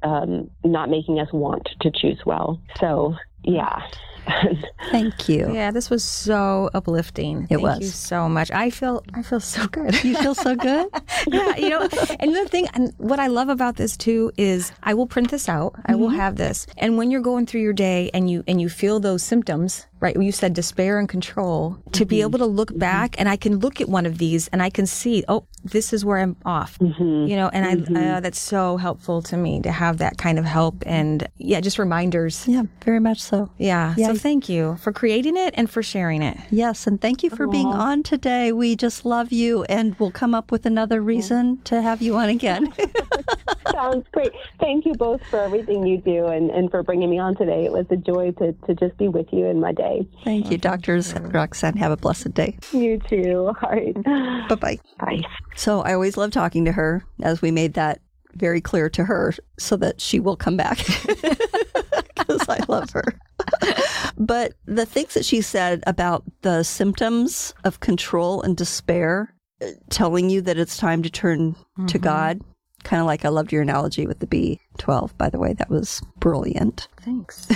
not making us want to choose well. So, yeah. Thank you. Yeah, this was so uplifting. It was. Thank you so much. I feel so good. You feel so good? Yeah, and the thing, and what I love about this too is I will print this out. I will have this. And when you're going through your day and you feel those symptoms, right? You said despair and control, to be able to look back, and I can look at one of these and I can see, oh, this is where I'm off. And I that's so helpful to me to have that kind of help, and just reminders. Yeah, very much so. Yeah. So thank you for creating it and for sharing it. Yes, and thank you for being on today. We just love you, and we'll come up with another reason to have you on again. Sounds great. Thank you both for everything you do and for bringing me on today. It was a joy to just be with you in my day. Thank you, Doctors Roxanne. Have a blessed day. You too. All right. Bye-bye. Bye. So I always love talking to her, as we made that very clear to her, so that she will come back, because I love her. But the things that she said about the symptoms of control and despair, telling you that it's time to turn to God, kind of like I loved your analogy with the B12, by the way. That was brilliant. Thanks.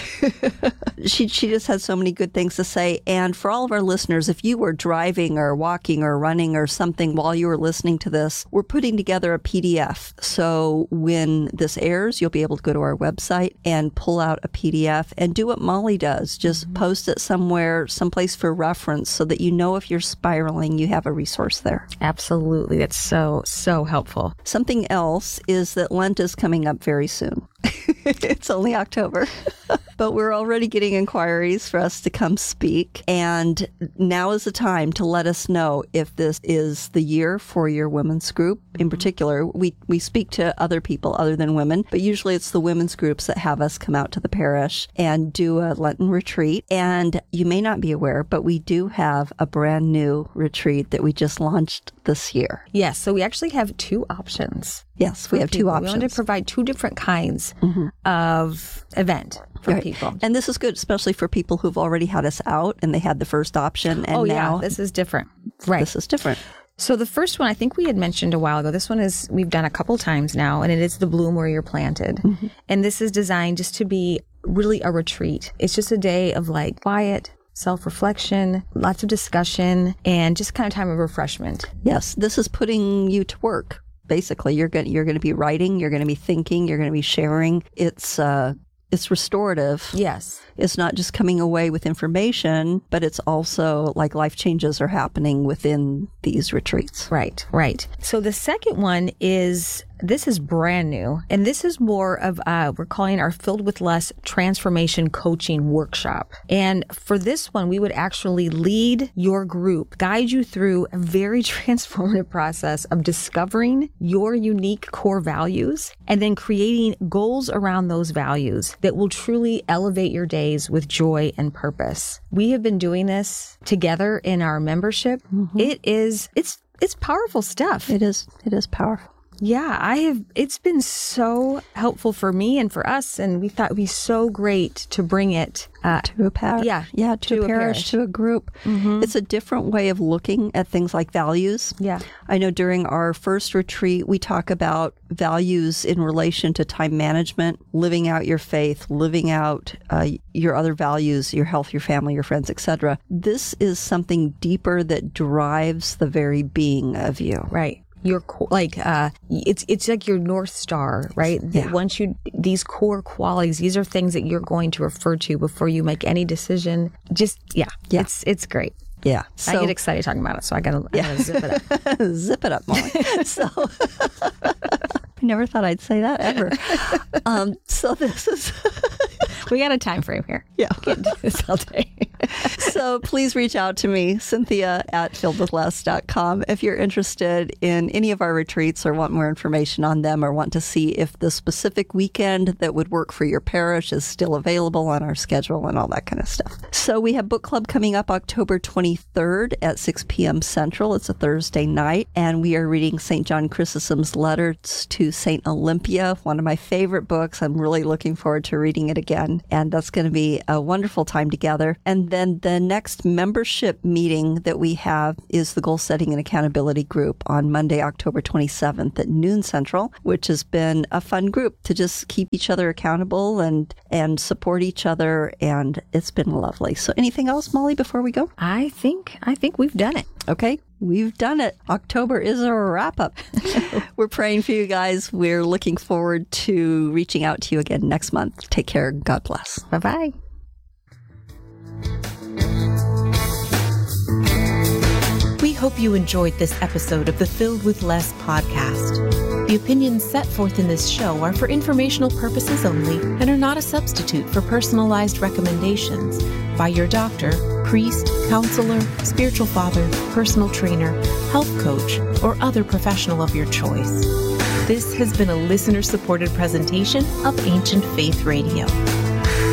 She just had so many good things to say. And for all of our listeners, if you were driving or walking or running or something while you were listening to this, we're putting together a PDF. So when this airs, you'll be able to go to our website and pull out a PDF and do what Molly does. Just post it somewhere, someplace for reference, so that you know if you're spiraling, you have a resource there. Absolutely. That's so helpful. Something else is that Lent is coming up very soon. It's only October, but we're already getting inquiries for us to come speak. And now is the time to let us know if this is the year for your women's group. In particular, we speak to other people other than women, but usually it's the women's groups that have us come out to the parish and do a Lenten retreat. And you may not be aware, but we do have a brand new retreat that we just launched this year. Yes. So we actually have two options. Yes, we have two options. We want to provide two different kinds of event for people. And this is good, especially for people who've already had us out and they had the first option. And now this is different. Right. This is different. So the first one, I think we had mentioned a while ago. This one we've done a couple times now, and it is the Bloom Where You're Planted. And this is designed just to be really a retreat. It's just a day of like quiet, self-reflection, lots of discussion, and just kind of time of refreshment. Yes, this is putting you to work. Basically, you're going to be writing, you're going to be thinking, you're going to be sharing. It's restorative. Yes. It's not just coming away with information, but it's also like life changes are happening within these retreats. Right. So the second one is brand new, and this is more of we're calling our Filled with Less Transformation Coaching Workshop. And for this one, we would actually lead your group, guide you through a very transformative process of discovering your unique core values and then creating goals around those values that will truly elevate your days with joy and purpose. We have been doing this together in our membership. It's powerful stuff. It is powerful. Yeah, it's been so helpful for me and for us, and we thought it'd be so great to bring it to a parish. To a parish, to a group. It's a different way of looking at things like values. Yeah. I know during our first retreat, we talk about values in relation to time management, living out your faith, living out your other values, your health, your family, your friends, etc. This is something deeper that drives the very being of you. Right. Your it's like your North Star, right? Yeah. Once these core qualities, these are things that you're going to refer to before you make any decision. It's great. Yeah. I get excited talking about it, so I gotta zip it up. Zip it up, Molly. So I never thought I'd say that ever. So this is we got a time frame here. Yeah. Can't do this all day. So please reach out to me, Cynthia at filledwithless.com, if you're interested in any of our retreats or want more information on them or want to see if the specific weekend that would work for your parish is still available on our schedule and all that kind of stuff. So we have book club coming up October 23rd at 6 p.m. Central. It's a Thursday night, and we are reading St. John Chrysostom's Letters to St. Olympia, one of my favorite books. I'm really looking forward to reading it again. fun. And that's going to be a wonderful time together. And then the next membership meeting that we have is the Goal Setting and Accountability Group on Monday, October 27th at noon Central, which has been a fun group to just keep each other accountable and support each other. And it's been lovely. So anything else, Molly, before we go? I think we've done it. Okay. We've done it. October is a wrap up. We're praying for you guys. We're looking forward to reaching out to you again next month. Take care. God bless. Bye-bye. We hope you enjoyed this episode of the Filled with Less podcast. The opinions set forth in this show are for informational purposes only and are not a substitute for personalized recommendations by your doctor, priest, counselor, spiritual father, personal trainer, health coach, or other professional of your choice. This has been a listener-supported presentation of Ancient Faith Radio.